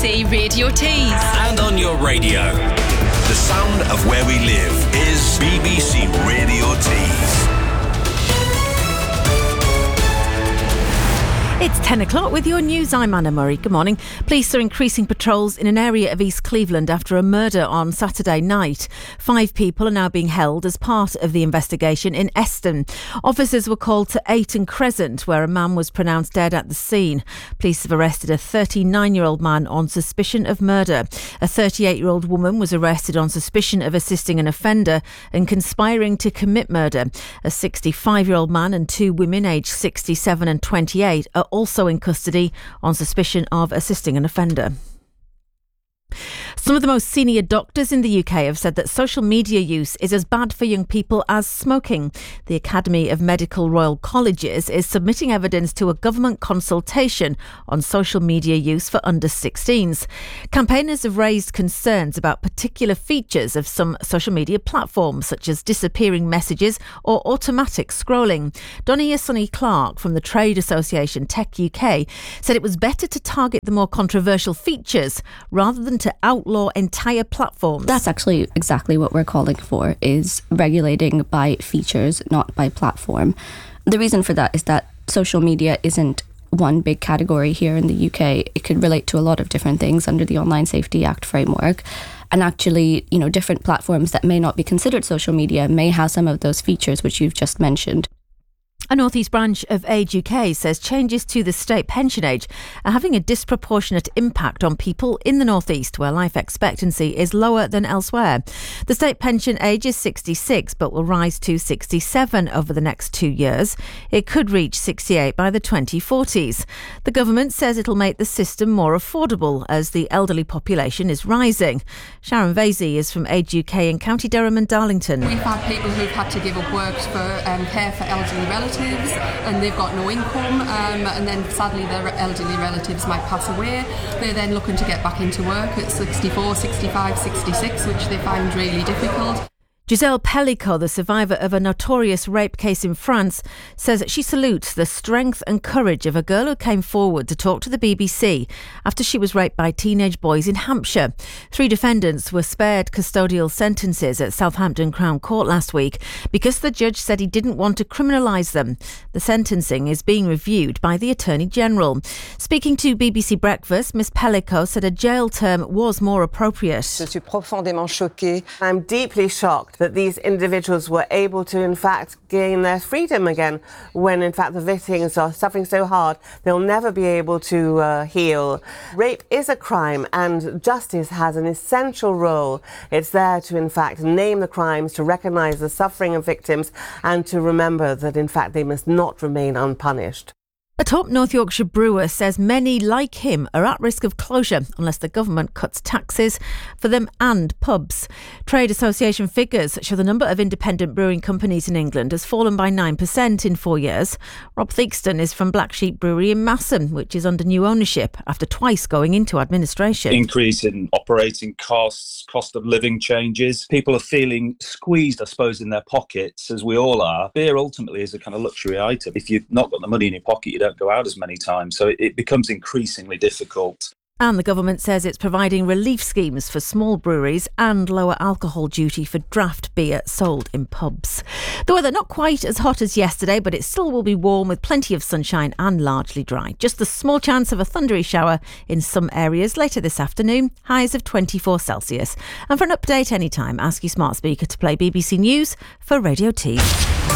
BBC Radio Tees. And on your radio. The sound of where we live is BBC Radio Tees. It's 10 o'clock with your news. I'm Anna Murray. Good morning. Police are increasing patrols in an area of East Cleveland after a murder on Saturday night. 5 people are now being held as part of the investigation in Eston. Officers were called to Ayton Crescent, where a man was pronounced dead at the scene. Police have arrested a 39-year-old man on suspicion of murder. A 38-year-old woman was arrested on suspicion of assisting an offender and conspiring to commit murder. A 65-year-old man and 2 women aged 67 and 28 are also in custody on suspicion of assisting an offender. Some of the most senior doctors in the UK have said that social media use is as bad for young people as smoking. The Academy of Medical Royal Colleges is submitting evidence to a government consultation on social media use for under-16s. Campaigners have raised concerns about particular features of some social media platforms, such as disappearing messages or automatic scrolling. Donia Sonny-Clark from the trade association Tech UK said it was better to target the more controversial features rather than to outlaw entire platforms. That's actually exactly what we're calling for, is regulating by features, not by platform. The reason for that is that social media isn't one big category here in the UK. It could relate to a lot of different things under the Online Safety Act framework. And actually, different platforms that may not be considered social media may have some of those features which you've just mentioned. A North East branch of Age UK says changes to the state pension age are having a disproportionate impact on people in the North East, where life expectancy is lower than elsewhere. The state pension age is 66, but will rise to 67 over the next 2 years. It could reach 68 by the 2040s. The government says it'll make the system more affordable as the elderly population is rising. Sharon Vasey is from Age UK in County Durham and Darlington. We've had people who've had to give up work for care for elderly relatives, and they've got no income, and then sadly their elderly relatives might pass away. They're then looking to get back into work at 64, 65, 66, which they find really difficult. Giselle Pellicot, the survivor of a notorious rape case in France, says she salutes the strength and courage of a girl who came forward to talk to the BBC after she was raped by teenage boys in Hampshire. 3 defendants were spared custodial sentences at Southampton Crown Court last week because the judge said he didn't want to criminalise them. The sentencing is being reviewed by the Attorney General. Speaking to BBC Breakfast, Ms Pellicot said a jail term was more appropriate. Je suis profondément choquée. I'm deeply shocked that these individuals were able to, in fact, gain their freedom again when, in fact, the victims are suffering so hard they'll never be able to heal. Rape is a crime, and justice has an essential role. It's there to, in fact, name the crimes, to recognise the suffering of victims, and to remember that, in fact, they must not remain unpunished. A top North Yorkshire brewer says many like him are at risk of closure unless the government cuts taxes for them and pubs. Trade association figures show the number of independent brewing companies in England has fallen by 9% in 4 years. Rob Theakston is from Black Sheep Brewery in Massam, which is under new ownership after twice going into administration. Increase in operating costs, cost of living changes. People are feeling squeezed, I suppose, in their pockets, as we all are. Beer ultimately is a kind of luxury item. If you've not got the money in your pocket, you don't go out as many times, so it becomes increasingly difficult. And the government says it's providing relief schemes for small breweries and lower alcohol duty for draft beer sold in pubs. The weather not quite as hot as yesterday, but it still will be warm with plenty of sunshine and largely dry. Just the small chance of a thundery shower in some areas later this afternoon, highs of 24 Celsius. And for an update anytime, ask your smart speaker to play BBC News for Radio Tees.